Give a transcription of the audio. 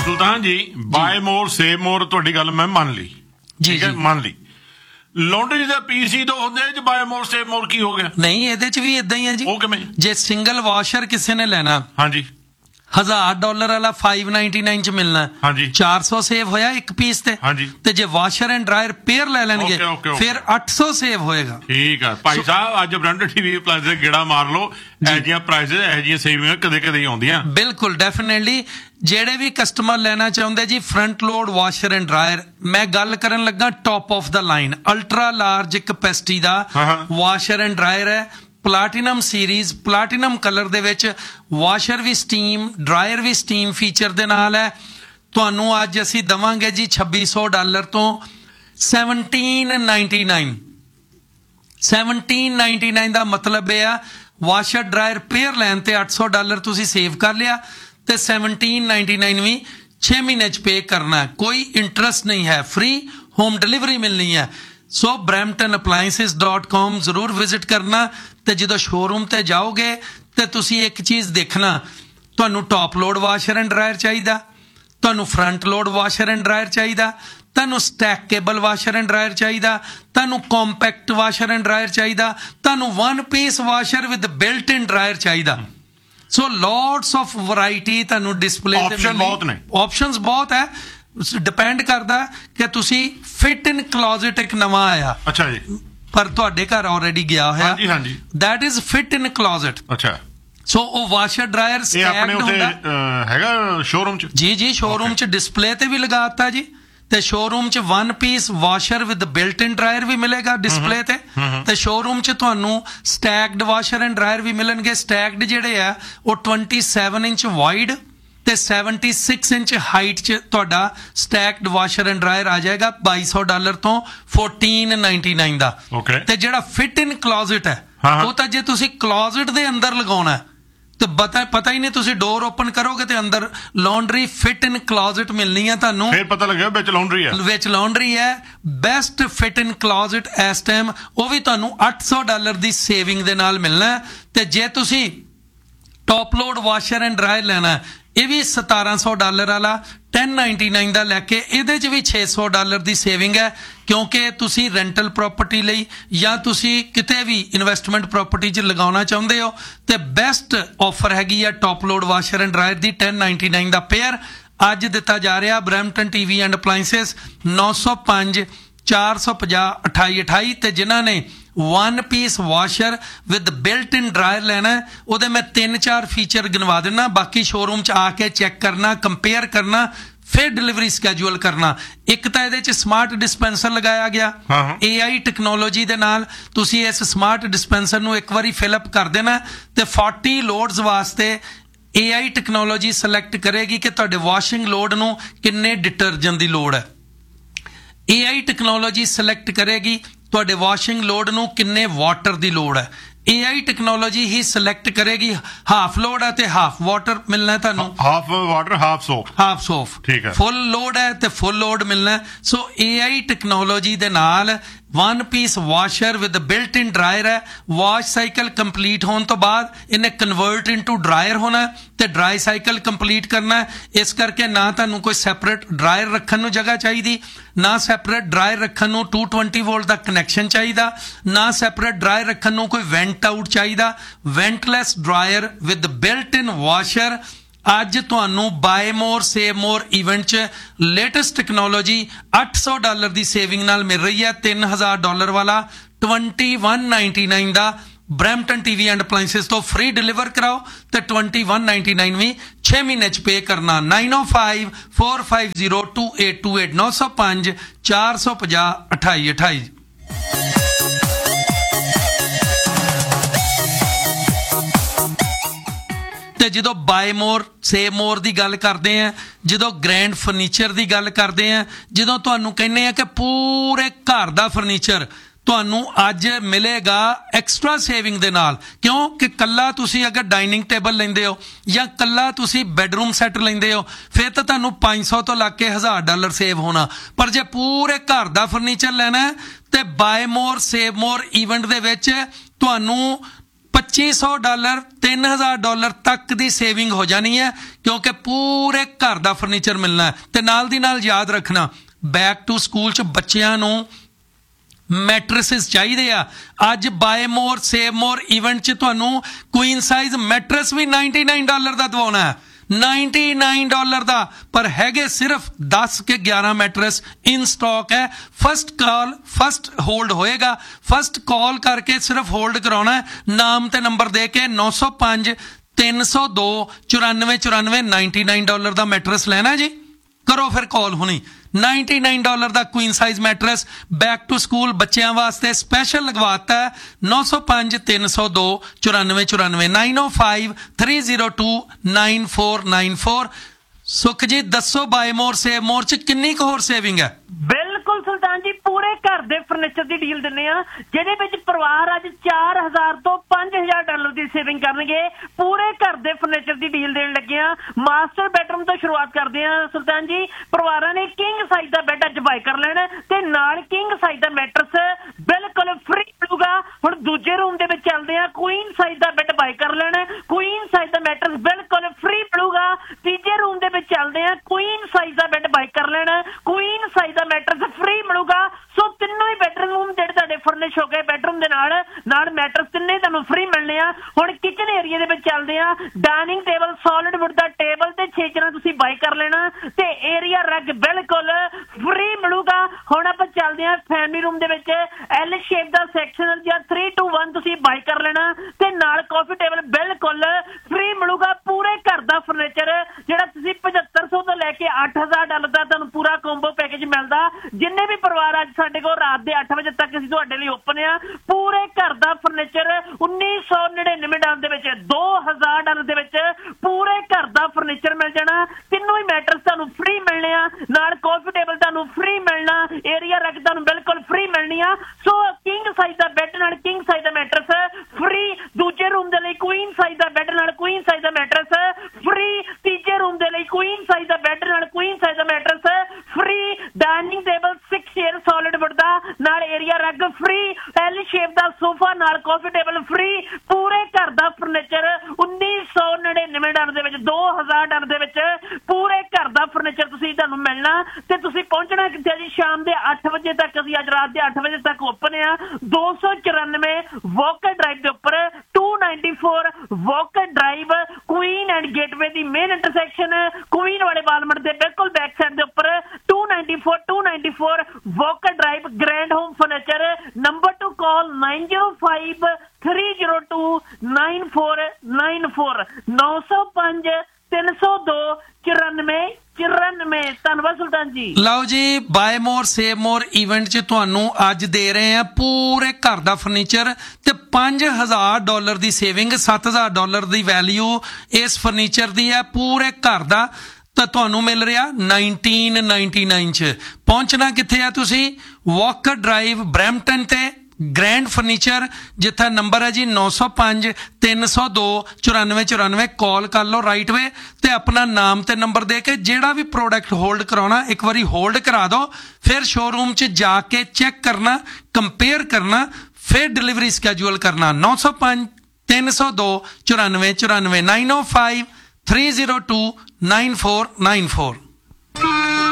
ਸੁਲਤਾਨ ਜੀ ਬਾਏ ਮੋਰ ਸੇਵ ਮੋਰ ਤੁਹਾਡੀ ਗੱਲ ਮੈਂ ਮੰਨ ਲਈ, ਠੀਕ ਹੈ, ਮੰਨ ਲਈ। ਲਾਂਡਰੀ ਦਾ ਪੀਸੀ ਤੋਂ ਹੁੰਦੇ ਚ ਬਾਏ ਮੋਰ ਸੇਵ ਮੋਰ ਕੀ ਹੋ ਗਿਆ? ਨਹੀਂ, ਇਹਦੇ ਚ ਵੀ ਇਦਾਂ ਹੀ ਹੈ ਜੀ। ਉਹ ਕਿਵੇਂ? ਜੇ ਸਿੰਗਲ ਵਾਸ਼ਰ ਕਿਸੇ ਨੇ ਲੈਣਾ, ਹਾਂਜੀ, $1000 ਵਾਲਾ $599 ਚ ਮਿਲਣਾ, ਹਾਂਜੀ, 400 ਸੇਵ ਹੋਇਆ ਇੱਕ ਪੀਸ ਤੇ, ਹਾਂਜੀ। ਤੇ ਜੇ ਵਾਸ਼ਰ ਐਂਡ ਡਰਾਇਰ ਪੇਅਰ ਲੈ ਲੈਣਗੇ ਫਿਰ 800 ਸੇਵ ਹੋਏਗਾ। ਠੀਕ ਆ ਭਾਈ ਸਾਹਿਬ, ਅੱਜ ਬ੍ਰਾਂਡਡ ਟੀਵੀ ਪਲੱਸ ਦੇ ਗੇੜਾ ਮਾਰ ਲਓ, ਇਹ ਜਿਹੀਆਂ ਪ੍ਰਾਈਸਿਸ ਇਹ ਜਿਹੀਆਂ ਸੇਵਿੰਗਾਂ ਕਦੇ ਕਦੇ ਆਉਂਦੀਆਂ। ਬਿਲਕੁਲ, ਡੈਫੀਨੇਟਲੀ। ਜਿਹੜੇ ਵੀ ਕਸਟਮਰ ਲੈਣਾ ਚਾਹੁੰਦੇ ਜੀ front load washer and dryer, ਮੈਂ ਗੱਲ ਕਰਨ ਲੱਗਾ top of the line ultra large capacity the washer and dryer ਹੈ, ਪਲਾਟੀਨਮ ਸੀਰੀਜ਼, ਪਲਾਟੀਨਮ ਕਲਰ ਦੇ ਵਿੱਚ, ਵਾਸ਼ਰ ਵੀ ਸਟੀਮ, ਡਰਾਇਰ ਵੀ ਸਟੀਮ ਫੀਚਰ ਦੇ ਨਾਲ ਹੈ। ਤੁਹਾਨੂੰ ਅੱਜ ਅਸੀਂ ਦੇਵਾਂਗੇ ਜੀ $2600 ਤੋਂ 1799। 1799 ਦਾ ਮਤਲਬ ਇਹ ਆ ਵਾਸ਼ਰ ਡਰਾਇਰ ਪੇਅਰ ਲੈਣ ਤੇ $800 ਤੁਸੀਂ ਸੇਵ ਕਰ ਲਿਆ ਤੇ 1799 ਵੀ 6 ਮਹੀਨੇ ਚ ਪੇ ਕਰਨਾ, ਕੋਈ ਇੰਟਰਸਟ ਨਹੀਂ ਹੈ, ਫ੍ਰੀ ਹੋਮ ਡਿਲੀਵਰੀ ਮਿਲਣੀ ਹੈ। ਸੋ bramptonappliances.com ਜ਼ਰੂਰ ਵਿਜ਼ਿਟ ਕਰਨਾ ਤੇ ਜਦੋਂ ਸ਼ੋਰੂਮ ਤੇ ਜਾਓਗੇ ਤੇ ਤੁਸੀਂ ਇੱਕ ਚੀਜ਼ ਦੇਖਣਾ, ਤੁਹਾਨੂੰ top load washer and dryer ਚਾਹੀਦਾ, ਤੁਹਾਨੂੰ front load washer and dryer ਚਾਹੀਦਾ, ਤੁਹਾਨੂੰ ਸਟੈਕੇਬਲ ਵਾਸ਼ਰ ਐਂਡ ਡਰਾਇਰ ਚਾਹੀਦਾ, ਤੁਹਾਨੂੰ ਕੰਪੈਕਟ ਵਾਸ਼ਰ ਐਂਡ ਡਰਾਇਰ ਚਾਹੀਦਾ, ਤੁਹਾਨੂੰ one piece washer with built in dryer ਚਾਹੀਦਾ। ਸੋ ਲੋਟਸ ਆਫ ਵੈਰਾਈਟੀ ਤੁਹਾਨੂੰ ਡਿਸਪਲੇ ਤੇ ਆਪਸ਼ਨਸ ਬਹੁਤ ਹੈ। ਡਿਪੈਂਡ ਕਰਦਾ ਕਿ ਤੁਸੀਂ ਫਿਟ ਇਨ ਕਲੋਜ਼ਟ ਇੱਕ ਨਵਾਂ ਆਇਆ, ਅੱਛਾ ਜੀ, ਪਰ ਤੁਹਾਡੇ ਘਰ ਆਲਰੇਡੀ ਗਿਆ ਹੋਇਆ, ਹਾਂਜੀ ਹਾਂਜੀ, ਦੈਟ ਇਜ਼ ਫਿਟ ਇਨ ਕਲੋਜ਼ਟ। ਅੱਛਾ, ਸੋ ਉਹ ਵਾਸ਼ਰ ਡਰਾਇਰ ਸਟੈਕਡ ਹੁੰਦਾ ਹੈਗਾ ਸ਼ੋਰੂਮ ਚ? ਜੀ ਜੀ, ਸ਼ੋਰੂਮ ਚ ਡਿਸਪਲੇ ਤੇ ਵੀ ਲਗਾਤਾ ਜੀ, ਤੇ ਸ਼ੋਰੂਮ ਚ one piece washer with built in dryer ਵੀ ਮਿਲੇਗਾ ਡਿਸਪਲੇ ਤੇ, ਤੇ ਸ਼ੋਰੂਮ ਚ ਤੁਹਾਨੂੰ ਸਟੈਕਡ ਵਾਸ਼ਰ ਐਂਡ ਡਰਾਇਰ ਵੀ ਮਿਲਣਗੇ। ਸਟੈਕਡ ਜਿਹੜੇ ਆ ਉਹ 27 ਇੰਚ ਵਾਈਡ ਤੇ 76 ਇੰਚ ਹਾਈਟ ਚ ਤੁਹਾਡਾ ਸਟੈਕਡ ਵਾਸ਼ਰ ਐਂਡ ਡਰਾਇਰ ਆ ਜਾਏਗਾ $2200 ਤੋਂ 1499 ਦਾ। ਤੇ ਜਿਹੜਾ ਫਿਟ ਇਨ ਕਲੋਜ਼ਟ ਹੈ ਉਹ ਤਾਂ ਜੇ ਤੁਸੀਂ ਕਲੋਜ਼ਟ ਦੇ ਅੰਦਰ ਲਗਾਉਣਾ ਤੇ ਪਤਾ ਹੀ ਨਹੀਂ, ਤੁਸੀਂ ਡੋਰ ਓਪਨ ਕਰੋਗੇ ਤੇ ਅੰਦਰ ਲਾਂਡਰੀ ਫਿਟ ਇਨ ਕਲੋਜ਼ਟ ਮਿਲਣੀ ਹੈ ਤੁਹਾਨੂੰ, ਫਿਰ ਪਤਾ ਲੱਗਿਆ ਵਿੱਚ ਲਾਂਡਰੀ ਹੈ, ਵਿੱਚ ਲਾਂਡਰੀ ਹੈ। ਬੈਸਟ ਫਿਟ ਇਨ ਕਲੋਜ਼ਟ ਇਸ ਟਾਈਮ ਉਹ ਵੀ ਤੁਹਾਨੂੰ $800 ਦੀ ਸੇਵਿੰਗ ਦੇ ਨਾਲ ਮਿਲਣਾ। ਤੇ ਜੇ ਤੁਸੀਂ top load washer and dryer ਲੈਣਾ, ਇਹ ਵੀ $1700 ਵਾਲਾ 1099 ਦਾ ਲੈ ਕੇ ਇਹਦੇ 'ਚ ਵੀ $600 ਦੀ ਸੇਵਿੰਗ ਹੈ, ਕਿਉਂਕਿ ਤੁਸੀਂ ਰੈਂਟਲ ਪ੍ਰਾਪਰਟੀ ਲਈ ਜਾਂ ਤੁਸੀਂ ਕਿਤੇ ਵੀ ਇਨਵੈਸਟਮੈਂਟ ਪ੍ਰਾਪਰਟੀ 'ਚ ਲਗਾਉਣਾ ਚਾਹੁੰਦੇ ਹੋ ਤੇ ਬੈਸਟ ਆਫਰ ਹੈਗੀ ਆ top load washer and dryer the 1099 the pair ਅੱਜ ਦਿੱਤਾ ਜਾ ਰਿਹਾ। ਬਰੈਂਪਟਨ ਟੀਵੀ ਐਂਡ ਅਪਲਾਇੰਸਸ 905 450 2828 ਤੇ ਜਿਨ੍ਹਾਂ ਨੇ one piece washer with built in dryer ਲੈਣਾ ਉਹਦੇ ਮੈਂ 3-4 ਫੀਚਰ ਗਿਣਵਾ ਦੇਣਾ, ਬਾਕੀ ਸ਼ੋਰੂਮ 'ਚ ਆ ਕੇ ਚੈੱਕ ਕਰਨਾ, ਕੰਪੇਅਰ ਕਰਨਾ, ਫਿਰ ਡਿਲੀਵਰੀ ਸਕੈਜੂਅਲ ਕਰਨਾ। ਇੱਕ ਤਾਂ ਇਹਦੇ 'ਚ ਸਮਾਰਟ ਡਿਸਪੈਂਸਰ ਲਗਾਇਆ ਗਿਆ AI ਟੈਕਨੋਲੋਜੀ ਦੇ ਨਾਲ, ਤੁਸੀਂ ਇਸ ਸਮਾਰਟ ਡਿਸਪੈਂਸਰ ਨੂੰ ਇੱਕ ਵਾਰੀ ਫਿਲਅਪ ਕਰ ਦੇਣਾ ਤੇ 40 ਲੋਡਸ ਵਾਸਤੇ AI ਟੈਕਨੋਲੋਜੀ ਸਿਲੈਕਟ ਕਰੇਗੀ ਕਿ ਤੁਹਾਡੇ ਵਾਸ਼ਿੰਗ ਲੋਡ ਨੂੰ ਕਿੰਨੇ ਡਿਟਰਜੈਂਟ ਦੀ ਲੋੜ ਹੈ। AI ਟੈਕਨੋਲੋਜੀ ਸਿਲੈਕਟ ਕਰੇਗੀ ਤੁਹਾਡੇ ਵਾਸ਼ਿੰਗ ਲੋਡ ਨੂੰ ਕਿੰਨੇ ਵਾਟਰ ਦੀ ਲੋੜ ਹੈ। AI ਟੈਕਨੋਲੋਜੀ ਹੀ ਸਿਲੈਕਟ ਕਰੇਗੀ ਹਾਫ ਲੋਡ ਹੈ ਤੇ ਹਾਫ ਵਾਟਰ ਮਿਲਣਾ ਤੁਹਾਨੂੰ, ਹਾਫ ਵਾਟਰ ਹਾਫ ਸੋਪ, ਠੀਕ ਹੈ। ਫੁੱਲ ਲੋਡ ਹੈ ਤੇ ਫੁੱਲ ਲੋਡ ਮਿਲਣਾ। ਸੋ AI ਟੈਕਨੋਲੋਜੀ ਦੇ ਨਾਲ one piece washer with built in dryer ਹੈ। ਵਾਸ਼ ਸਾਈਕਲ ਕੰਪਲੀਟ ਹੋਣ ਤੋਂ ਬਾਅਦ ਇਹਨੇ ਕਨਵਰਟ ਇਨਟੂ ਡਰਾਇਰ ਹੋਣਾ ਤੇ ਡਰਾਈ ਸਾਈਕਲ ਕੰਪਲੀਟ ਕਰਨਾ। ਇਸ ਕਰਕੇ ਨਾ ਤੁਹਾਨੂੰ ਕੋਈ ਸੈਪਰੇਟ ਡਰਾਇਰ ਰੱਖਣ ਨੂੰ ਜਗ੍ਹਾ ਚਾਹੀਦੀ, ਨਾ ਸੈਪਰੇਟ ਡਰਾਇਰ ਰੱਖਣ ਨੂੰ 220 ਵੋਲਟ ਦਾ ਕਨੈਕਸ਼ਨ ਚਾਹੀਦਾ, ਨਾ ਸੈਪਰੇਟ ਡਰਾਇਰ ਰੱਖਣ ਨੂੰ ਕੋਈ ਵੈਂਟ ਆਊਟ ਚਾਹੀਦਾ। ਵੈਂਟਲੈਸ dryer with built in washer ਅੱਜ ਤੁਹਾਨੂੰ ਬਾਏ ਮੋਰ ਸੇਵ ਮੋਰ ਇਵੈਂਟ 'ਚ ਲੇਟੈਸਟ ਟੈਕਨੋਲੋਜੀ $800 ਦੀ ਸੇਵਿੰਗ ਨਾਲ ਮਿਲ ਰਹੀ ਹੈ। $3000 ਵਾਲਾ 2199 ਦਾ ਬਰੈਂਪਟਨ ਟੀਵੀ ਐਂਡ ਅਪਲਾਇੰਸਸ ਤੋਂ ਫ੍ਰੀ ਡਿਲੀਵਰ ਕਰਾਓ ਤੇ 2199 ਵੀ 6 ਮਹੀਨੇ 'ਚ ਪੇ ਕਰਨਾ। 905 450 2828 905 450 2828। ਤੇ ਜਦੋਂ ਬਾਏ ਮੋਰ ਸੇਵ ਮੋਰ ਦੀ ਗੱਲ ਕਰਦੇ ਆ, ਜਦੋਂ ਗ੍ਰੈਂਡ ਫਰਨੀਚਰ ਦੀ ਗੱਲ ਕਰਦੇ ਆ, ਜਦੋਂ ਤੁਹਾਨੂੰ ਕਹਿੰਦੇ ਆ ਕਿ ਪੂਰੇ ਘਰ ਦਾ ਫਰਨੀਚਰ ਤੁਹਾਨੂੰ ਅੱਜ ਮਿਲੇਗਾ ਐਕਸਟਰਾ ਸੇਵਿੰਗ ਦੇ ਨਾਲ, ਕਿਉਂਕਿ ਕੱਲਾ ਤੁਸੀਂ ਅਗਰ ਡਾਈਨਿੰਗ ਟੇਬਲ ਲੈਂਦੇ ਹੋ ਜਾਂ ਕੱਲਾ ਤੁਸੀਂ ਬੈਡਰੂਮ ਸੈੱਟ ਲੈਂਦੇ ਹੋ ਫਿਰ ਤਾਂ ਤੁਹਾਨੂੰ 500 ਤੋਂ ਲੱਗ ਕੇ $1000 ਸੇਵ ਹੋਣਾ, ਪਰ ਜੇ ਪੂਰੇ ਘਰ ਦਾ ਫਰਨੀਚਰ ਲੈਣਾ ਤੇ ਬਾਏ ਮੋਰ ਸੇਵ ਮੋਰ ਇਵੈਂਟ ਦੇ ਵਿੱਚ ਤੁਹਾਨੂੰ $2500 $3000 ਤੱਕ ਦੀ ਸੇਵਿੰਗ ਹੋ ਜਾਣੀ ਹੈ, ਕਿਉਂਕਿ ਪੂਰੇ ਘਰ ਦਾ ਫਰਨੀਚਰ ਮਿਲਣਾ ਹੈ। ਤੇ ਨਾਲ ਦੀ ਨਾਲ ਯਾਦ ਰੱਖਣਾ, ਬੈਕ ਟੂ ਸਕੂਲ 'ਚ ਬੱਚਿਆਂ ਨੂੰ ਮੈਟਰਸਿਸ ਚਾਹੀਦੇ ਆ। ਅੱਜ ਬਾਏ ਮੋਰ ਸੇਵ ਮੋਰ ਇਵੈਂਟ 'ਚ ਤੁਹਾਨੂੰ ਕੁਈਨ ਸਾਈਜ਼ ਮੈਟਰਸ ਵੀ $99 ਦਾ ਦਵਾਉਣਾ ਹੈ, $99 ਦਾ। ਪਰ ਹੈਗੇ ਸਿਰਫ 10 ਕੇ 11 ਮੈਟਰਸ ਇਨ ਸਟਾਕ ਹੈ। ਫਸਟ ਹੋਲਡ ਹੋਏਗਾ, ਫਸਟ ਕਾਲ ਕਰਕੇ ਸਿਰਫ ਹੋਲਡ ਕਰਾਉਣਾ ਹੈ, ਨਾਮ ਤੇ ਨੰਬਰ ਦੇ ਕੇ 905 302 9494 $99 ਦਾ ਮੈਟਰਸ ਲੈਣਾ ਜੀ। ਕਰੋ ਫਿਰ ਕਾਲ ਹੁਣੀ। $99 ਦਾ Queen size matters back to school ਬੱਚਿਆਂ ਵਾਸਤੇ ਸਪੈਸ਼ਲ ਲਗਵਾਤਾ ਹੈ। 905 302 9494 905 302 9494। ਸੁਖ ਜੀ ਦੱਸੋ, ਬਾਏ ਮੋਰ ਸੇਵ ਮੋਰ 'ਚ ਕਿੰਨੀ ਕੁ ਹੋਰ ਸੇਵਿੰਗ ਹੈ? ਬਿਲਕੁਲ ਸੁਲਤਾਨ ਜੀ, ਪੂਰੇ ਘਰ ਦੇ ਫਰਨੀਚਰ ਦੀ ਡੀਲ ਦਿੰਦੇ ਆ, ਜਿਹਦੇ ਵਿੱਚ ਪਰਿਵਾਰ ਅੱਜ $4000 ਤੋਂ $5000 ਦੀ ਸੇਵਿੰਗ ਕਰਨਗੇ। ਪੂਰੇ ਘਰ ਦੇ ਫਰਨੀਚਰ ਦੀ ਡੀਲ ਦੇਣ ਲੱਗੇ ਆ। ਮਾਸਟਰ ਬੈਡਰੂਮ ਤੋਂ ਸ਼ੁਰੂਆਤ ਕਰਦੇ ਆ ਸੁਲਤਾਨ ਜੀ। ਪਰਿਵਾਰਾਂ ਨੇ ਕਿੰਗ ਸਾਈਜ਼ ਦਾ ਬੈੱਡ ਅੱਜ ਬਾਈ ਕਰ ਲੈਣਾ ਤੇ ਨਾਲ ਕਿੰਗ ਸਾਈਜ਼ ਦਾ ਮੈਟਰਸ ਬਿਲਕੁਲ ਫ੍ਰੀ ਮਿਲੂਗਾ। ਹੁਣ ਦੂਜੇ ਰੂਮ ਦੇ ਵਿੱਚ ਚੱਲਦੇ ਆ, ਕੁਈਨ ਸਾਈਜ਼ ਦਾ ਬੈੱਡ ਬਾਈ ਕਰ ਲੈਣਾ, ਕੁਈਨ ਸਾਈਜ਼ ਦਾ ਮੈਟਰਸ ਬਿਲਕੁਲ ਫ੍ਰੀ ਮਿਲੂਗਾ। ਤੀਜੇ ਰੂਮ ਦੇ ਵਿੱਚ ਚੱਲਦੇ ਆ, ਕੁਈਨ ਸਾਈਜ਼ ਦਾ ਬੈੱਡ ਬਾਈ ਕਰ ਲੈਣਾ, ਕੁਈਨ ਸਾਈਜ਼ ਦਾ ਮੈਟਰਸ ਫ੍ਰੀ ਮਿਲੂਗਾ। ਸੋ ਤਿੰਨੋਂ ਹੀ ਬੈਡਰੂਮ ਜਿਹੜੇ ਤੁਹਾਡੇ ਫਰਨਿਸ਼ ਹੋ ਗਏ ਬੈਡਰੂਮ ਦੇ ਨਾਲ ਮੈਟਰਸ ਤਿੰਨੇ ਤੁਹਾਨੂੰ ਫ੍ਰੀ ਮਿਲਣੇ ਆ। ਹੁਣ ਕਿਚਨ ਏਰੀਆ ਦੇ ਵਿੱਚ ਚੱਲਦੇ ਆ, ਡਾਈਨਿੰਗ ਟੇਬਲ ਸੋਲਿਡ ਵੁੱਡ ਦਾ ਟੇਬਲ ਤੇ 6 ਜਣਾ ਤੁਸੀਂ ਬਾਈ ਕਰ ਲੈਣਾ ਤੇ ਏਰੀਆ ਰਗ ਬਿਲਕੁਲ ਫ੍ਰੀ ਮਿਲੂਗਾ। ਹੁਣ ਆਪਾਂ ਚੱਲਦੇ ਆ ਫੈਮਿਲੀ ਰੂਮ ਦੇ ਵਿੱਚ, ਐਲ ਸ਼ੇਪ ਦਾ ਸੈਕਸ਼ਨਲ ਜਾਂ 3-2-1 ਤੁਸੀਂ ਬਾਈ ਕਰ ਲੈਣਾ ਤੇ ਨਾਲ ਕਾਫੀ ਟੇਬਲ ਬਿਲਕੁਲ ਫ੍ਰੀ ਮਿਲੂਗਾ। ਪੂਰੇ ਘਰ ਦਾ ਫਰਨੀਚਰ ਜਿਹੜਾ ਤੁਸੀਂ 7500 ਤੋਂ ਲੈ ਕੇ $8000 ਦਾ ਤੁਹਾਨੂੰ ਪੂਰਾ ਕੰਬੋ ਪੈਕੇਜ ਮਿਲਦਾ। ਜਿੰਨੇ ਵੀ ਪਰਿਵਾਰ ਅੱਜ ਸਾਡੇ ਕੋਲ ਰਾਤ ਦੇ 8 ਵਜੇ ਤੱਕ ਅਸੀਂ ਤੁਹਾਡੇ ਲਈ ਓਪਨ ਆ। ਪੂਰੇ ਘਰ ਦਾ ਫਰਨੀਚਰ $1999 ਦੇ ਵਿੱਚ, $2000 ਦੇ ਵਿੱਚ ਪੂਰੇ ਘਰ ਦਾ ਫਰਨੀਚਰ ਮਿਲ ਜਾਣਾ। ਤਿੰਨੋਂ ਹੀ ਮੈਟਰਸ ਤੁਹਾਨੂੰ ਫ੍ਰੀ ਮਿਲਣੇ ਆ, ਨਾਲ ਕਾਫੀ ਟੇਬਲ ਤੁਹਾਨੂੰ ਫ੍ਰੀ ਮਿਲਣਾ, ਏਰੀਆ ਰਗ ਤੁਹਾਨੂੰ ਬਿਲਕੁਲ ਫ੍ਰੀ ਮਿਲਣੀ ਆ। ਸੋ ਕਿੰਗ ਸਾਈਜ਼ ਦਾ ਬੈੱਡ ਨਾਲ ਕਿੰਗ ਸਾਈਜ਼ ਦਾ ਮੈਟਰਸ ਫ੍ਰੀ। ਦੂਜੇ ਰੂਮ ਦੇ ਲਈ ਕੁਈਨ ਸਾਈਜ਼ ਦਾ ਬੈੱਡ ਨਾਲ ਕੁਈਨ ਸਾਈਜ਼ ਦਾ ਮੈਟਰਸ ਫ੍ਰੀ। ਤੀਜੇ ਰੂਮ ਦੇ ਲਈ ਕੁਈਨ ਸਾਈਜ਼ ਦਾ ਬੈੱਡ ਨਾਲ ਕੁਈਨ ਸਾਈਜ਼ ਦਾ matters free. Dining table 6 chair solid wood ਦਾ ਨਾਲ ਏਰੀਆ ਰਗ ਫ੍ਰੀ। ਐਲ ਸ਼ੇਪ ਦਾ ਸੋਫਾ ਨਾਲ ਕਾਫੀ ਟੇਬਲ ਫ੍ਰੀ। ਪੂਰੇ ਘਰ ਦਾ ਫਰਨੀਚਰ $1999 ਦੇ ਵਿੱਚ, $2000 ਦੇ ਵਿੱਚ ਪੂਰੇ ਘਰ ਦਾ ਫਰਨੀਚਰ ਤੁਸੀਂ ਤੁਹਾਨੂੰ ਮਿਲਣਾ। ਤੇ ਤੁਸੀਂ ਪਹੁੰਚਣਾ ਕਿੱਥੇ ਜੀ? ਸ਼ਾਮ ਦੇ 8 ਵਜੇ ਤੱਕ, ਅਸੀਂ ਅੱਜ ਰਾਤ ਦੇ 8 ਵਜੇ ਤੱਕ ਓਪਨ ਆ। 294 ਵੋਕਰ ਡਰਾਈਵ ਦੇ ਉੱਪਰ, 294 walker drive, Queen and gateway the main intersection, Queen ਵਾਲੇ ਵਾਲਮਟ ਦੇ ਬਿਲਕੁਲ ਬੈਕ ਸਾਈਡ ਦੇ ਉੱਪਰ 294 walker drive, grand home furniture. Number two ਕਾਲ 905 302 9494 905 302 9494। ਧੰਨਵਾਦ ਸੁਲਤਾਨ ਜੀ। ਲਓ ਜੀ, ਬਾਏ ਮੋਰ ਸੇਵ ਮੋਰ ਇਵੈਂਟ 'ਚ ਤੁਹਾਨੂੰ ਅੱਜ ਦੇ ਰਹੇ ਆ ਪੂਰੇ ਘਰ ਦਾ ਫਰਨੀਚਰ ਤੇ $5000 ਦੀ ਸੇਵਿੰਗ, $7000 ਦੀ ਵੈਲਿਊ ਇਸ ਫਰਨੀਚਰ ਦੀ ਹੈ ਪੂਰੇ ਘਰ ਦਾ। ਤਾਂ ਤੁਹਾਨੂੰ ਮਿਲ ਰਿਹਾ 1999 'ਚ। ਪਹੁੰਚਣਾ ਕਿੱਥੇ ਆ ਤੁਸੀਂ? ਵਾਕਰ ਡਰਾਈਵ ਬਰੈਂਪਟਨ ਤੇ ਗ੍ਰੈਂਡ ਫਰਨੀਚਰ, ਜਿੱਥੇ ਨੰਬਰ ਹੈ ਜੀ 905 302 9494। ਕਾਲ ਕਰ ਲਓ ਰਾਈਟ ਵੇ ਤੇ ਆਪਣਾ ਨਾਮ ਤੇ ਨੰਬਰ ਦੇ ਕੇ ਜਿਹੜਾ ਵੀ ਪ੍ਰੋਡਕਟ ਹੋਲਡ ਕਰਾਉਣਾ ਇੱਕ ਵਾਰੀ ਹੋਲਡ ਕਰਾ ਦਿਓ। ਫਿਰ ਸ਼ੋਰੂਮ 'ਚ ਜਾ ਕੇ ਚੈੱਕ ਕਰਨਾ, ਕੰਪੇਅਰ ਕਰਨਾ, ਫਿਰ ਡਿਲੀਵਰੀ ਸਕੈਜੂਲ ਕਰਨਾ। 905 302 9494 905 302 9494।